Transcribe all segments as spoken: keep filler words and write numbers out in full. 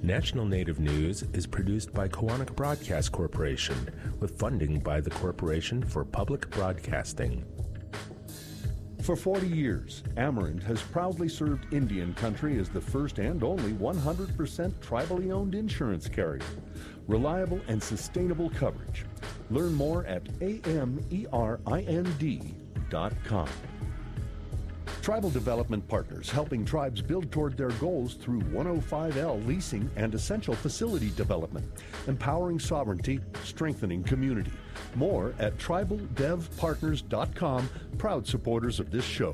National Native News is produced by Koahnic Broadcast Corporation with funding by the Corporation for Public Broadcasting. For forty years, Amarant has proudly served Indian country as the first and only one hundred percent tribally owned insurance carrier. Reliable and sustainable coverage. Learn more at A M E R I N D dot com. Tribal Development Partners, helping tribes build toward their goals through one oh five L leasing and essential facility development, empowering sovereignty, strengthening community. More at tribal dev partners dot com, proud supporters of this show.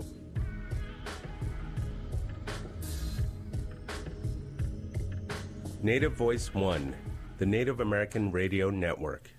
Native Voice One, the Native American Radio Network.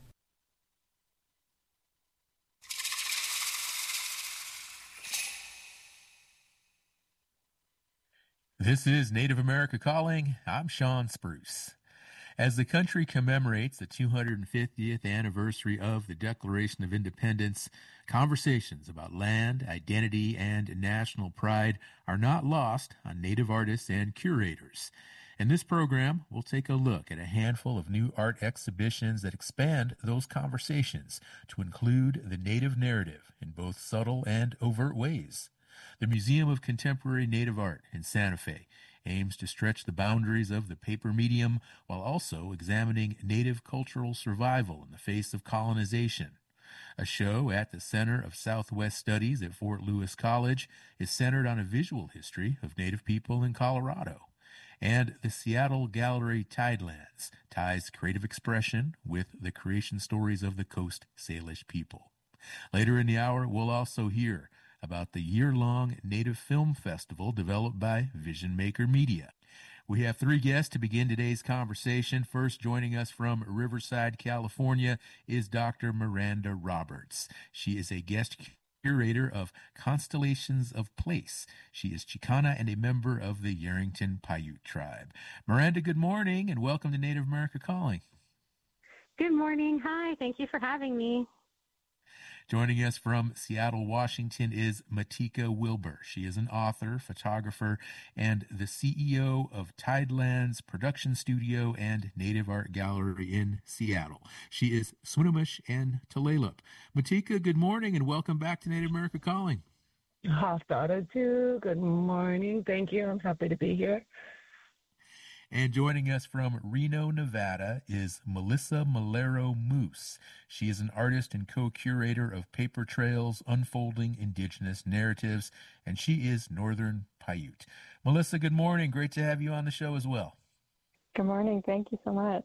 This is Native America Calling. I'm Sean Spruce. As the country commemorates the two hundred fiftieth anniversary of the Declaration of Independence, conversations about land, identity, and national pride are not lost on Native artists and curators. In this program, we'll take a look at a handful of new art exhibitions that expand those conversations to include the Native narrative in both subtle and overt ways. The Museum of Contemporary Native Art in Santa Fe aims to stretch the boundaries of the paper medium while also examining Native cultural survival in the face of colonization. A show at the Center of Southwest Studies at Fort Lewis College is centered on a visual history of Native people in Colorado. And the Seattle Gallery Tidelands ties creative expression with the creation stories of the Coast Salish people. Later in the hour, we'll also hear about the year-long Native Film Festival developed by Vision Maker Media. We have three guests to begin today's conversation. First, joining us from Riverside, California, is Doctor Miranda Roberts. She is a guest curator of Constellations of Place. She is Chicana and a member of the Yerington Paiute tribe. Miranda, good morning, and welcome to Native America Calling. Good morning. Hi. Thank you for having me. Joining us from Seattle, Washington is Matika Wilbur. She is an author, photographer, and the C E O of Tidelands Production Studio and Native Art Gallery in Seattle. She is Swinomish and Tulalip. Matika, good morning and welcome back to Native America Calling. Haftada too. Good morning. Thank you. I'm happy to be here. And joining us from Reno, Nevada is Melissa Malero Moose. She is an artist and co-curator of Paper Trails, Unfolding Indigenous Narratives, and she is Northern Paiute. Melissa, good morning. Great to have you on the show as well. Good morning. Thank you so much.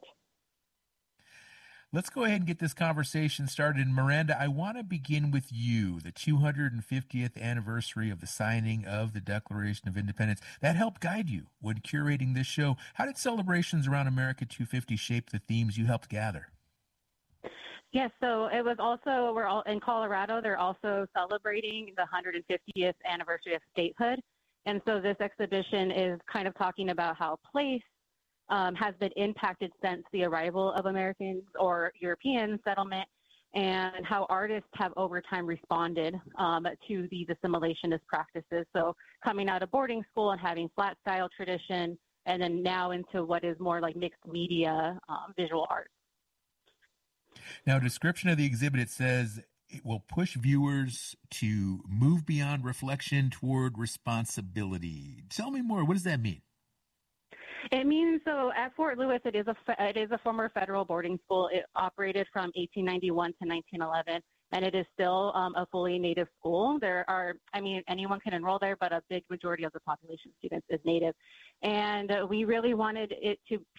Let's go ahead and get this conversation started. Miranda, I want to begin with you, the two hundred fiftieth anniversary of the signing of the Declaration of Independence. That helped guide you when curating this show. How did celebrations around America two fifty shape the themes you helped gather? Yes, so it was also, we're all in Colorado, they're also celebrating the one hundred fiftieth anniversary of statehood. And so this exhibition is kind of talking about how place Um, has been impacted since the arrival of Americans or European settlement, and how artists have over time responded um, to these assimilationist practices. So coming out of boarding school and having flat style tradition, and then now into what is more like mixed media um, visual art. Now, a description of the exhibit, it says it will push viewers to move beyond reflection toward responsibility. Tell me more. What does that mean? It means, so at Fort Lewis, it is a it is a former federal boarding school. It operated from eighteen ninety-one to nineteen eleven, and it is still um, a fully Native school. There are, I mean, anyone can enroll there, but a big majority of the population students is Native. And uh, we really wanted it to